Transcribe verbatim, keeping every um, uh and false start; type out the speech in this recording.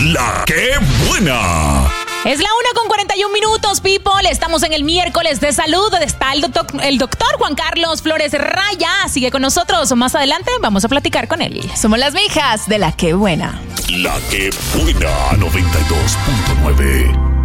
La que buena. Es la una con cuarenta y un minutos, people. Estamos en el miércoles de salud. Está el doctor, el doctor Juan Carlos Flores Raya. Sigue con nosotros. Más adelante vamos a platicar con él. Somos las mijas de La que buena. La que buena noventa y dos punto nueve.